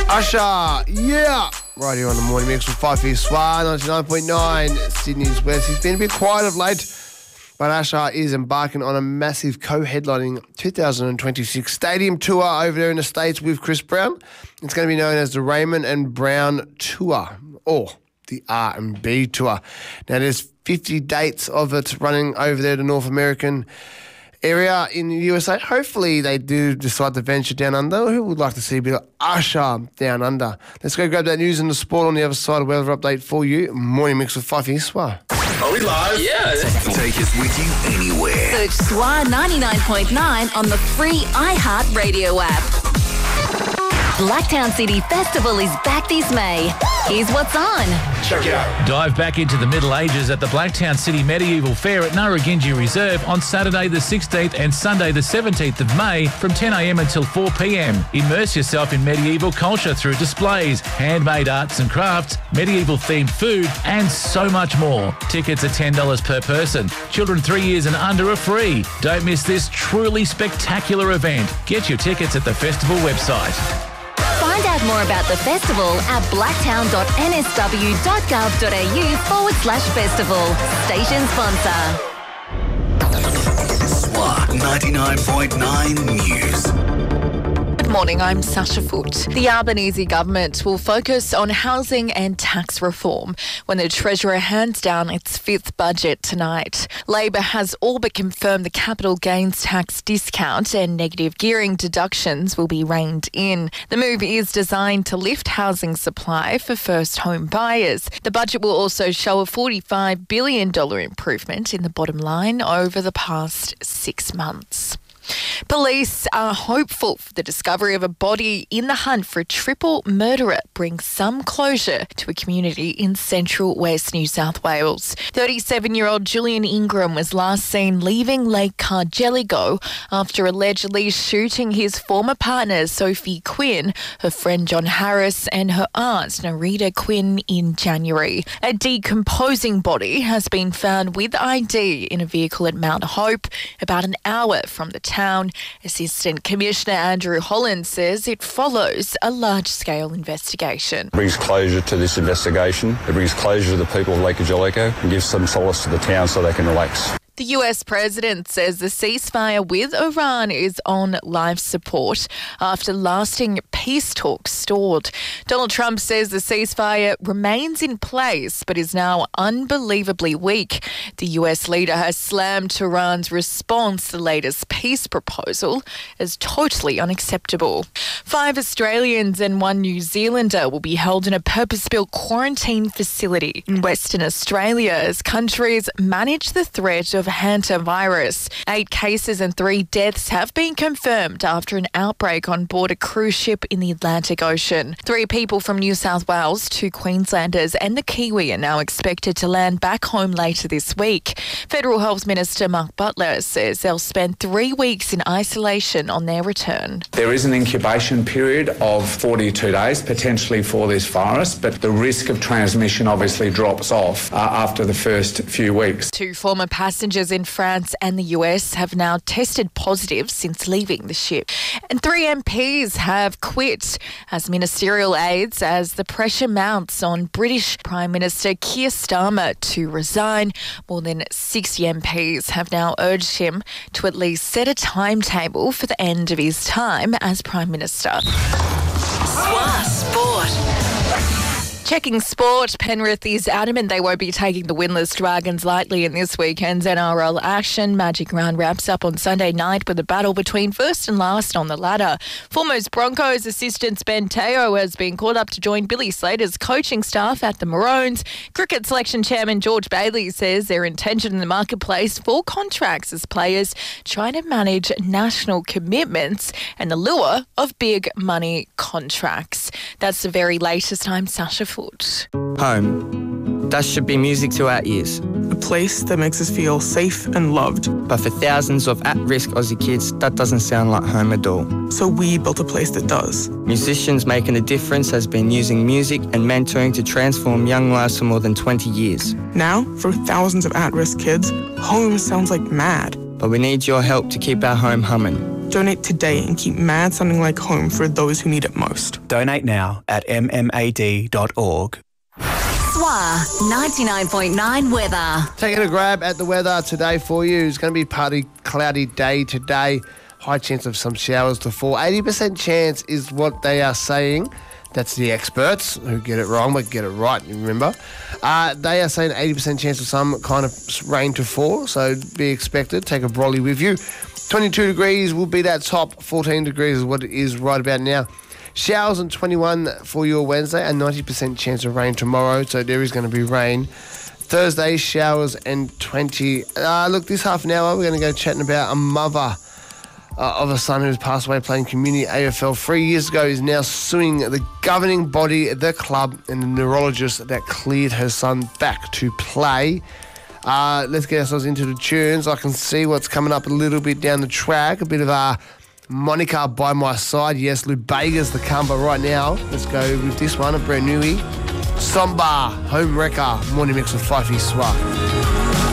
Usher, yeah! Right here on the Morning Mix with Fifi Swar, 99.9, Sydney's West. He's been a bit quiet of late, but Usher is embarking on a massive co-headlining 2026 stadium tour over there in the States with Chris Brown. It's going to be known as the Raymond and Brown Tour, or the R&B Tour. Now, there's 50 dates of it running over there to North American area in the USA. Hopefully they do decide to venture down under. Who would like to see a bit of Usher down under? Let's go grab that news and the sport on the other side. Weather update for you. Morning Mix with Fifi Swar. Are we live? Yeah. Take us with you anywhere. Search Swar 99.9 on the free iHeart Radio app. Blacktown City Festival is back this May. Here's what's on. Check it out. Dive back into the Middle Ages at the Blacktown City Medieval Fair at Narragansett Reserve on Saturday the 16th and Sunday the 17th of May from 10 a.m. until 4 p.m. Immerse yourself in medieval culture through displays, handmade arts and crafts, medieval-themed food, and so much more. Tickets are $10 per person. Children 3 years and under are free. Don't miss this truly spectacular event. Get your tickets at the festival website. Find out more about the festival at blacktown.nsw.gov.au/festival. Station sponsor. SWAT 99.9 News. Good morning, I'm Sasha Foote. The Albanese government will focus on housing and tax reform when the Treasurer hands down its fifth budget tonight. Labor has all but confirmed the capital gains tax discount and negative gearing deductions will be reined in. The move is designed to lift housing supply for first home buyers. The budget will also show a $45 billion improvement in the bottom line over the past 6 months. Police are hopeful for the discovery of a body in the hunt for a triple murderer brings some closure to a community in central West New South Wales. 37-year-old Julian Ingram was last seen leaving Lake Cargelligo after allegedly shooting his former partner Sophie Quinn, her friend John Harris and her aunt Narita Quinn in January. A decomposing body has been found with ID in a vehicle at Mount Hope about an hour from the town. Assistant Commissioner Andrew Holland says it follows a large-scale investigation. It brings closure to this investigation. It brings closure to the people of Lake Cargelligo and gives some solace to the town so they can relax. The US president says the ceasefire with Iran is on life support after lasting peace talks stalled. Donald Trump says the ceasefire remains in place but is now unbelievably weak. The US leader has slammed Tehran's response to the latest peace proposal as totally unacceptable. 5 Australians and 1 New Zealander will be held in a purpose-built quarantine facility in Western Australia as countries manage the threat of hantavirus. 8 cases and 3 deaths have been confirmed after an outbreak on board a cruise ship in the Atlantic Ocean. 3 people from New South Wales, 2 Queenslanders and the Kiwi are now expected to land back home later this week. Federal Health Minister Mark Butler says they'll spend 3 weeks in isolation on their return. There is an incubation period of 42 days potentially for this virus, but the risk of transmission obviously drops off after the first few weeks. 2 former passengers in France and the US have now tested positive since leaving the ship. And 3 MPs have quit as ministerial aides as the pressure mounts on British Prime Minister Keir Starmer to resign. More than 60 MPs have now urged him to at least set a timetable for the end of his time as Prime Minister. Swar Sport. Checking sport, Penrith is adamant they won't be taking the winless Dragons lightly in this weekend's NRL action. Magic Round wraps up on Sunday night with a battle between first and last on the ladder. Foremost Broncos assistant Ben Teo has been called up to join Billy Slater's coaching staff at the Maroons. Cricket selection chairman George Bailey says their intention in the marketplace for contracts as players trying to manage national commitments and the lure of big money contracts. That's the very latest. I'm Sasha Foote. Home. That should be music to our ears. A place that makes us feel safe and loved. But for thousands of at-risk Aussie kids, that doesn't sound like home at all. So we built a place that does. Musicians Making a Difference has been using music and mentoring to transform young lives for more than 20 years. Now, for thousands of at-risk kids, home sounds like mad. But we need your help to keep our home humming. Donate today and keep Mad sounding like home for those who need it most. Donate now at mmad.org. SWA 99.9 weather. Taking a grab at the weather today for you. It's going to be a partly cloudy day today. High chance of some showers to fall. 80% chance is what they are saying. That's the experts who get it wrong, but get it right, remember. They are saying 80% chance of some kind of rain to fall, so be expected. Take a brolly with you. 22 degrees will be that top. 14 degrees is what it is right about now. Showers on 21 for your Wednesday, and 90% chance of rain tomorrow, so there is going to be rain. Thursday, showers and 20. Look, this half an hour, we're going to go chatting about a mother of a son who's passed away playing community AFL 3 years ago is now suing the governing body, the club, and the neurologist that cleared her son back to play. Let's get ourselves into the tunes. I can see what's coming up a little bit down the track. A bit of Monica by my side. Yes, Lou Bega's the come, but right now, let's go with this one, a brand newie. Somba, Home Wrecker, Morning Mix with Fifey SWA.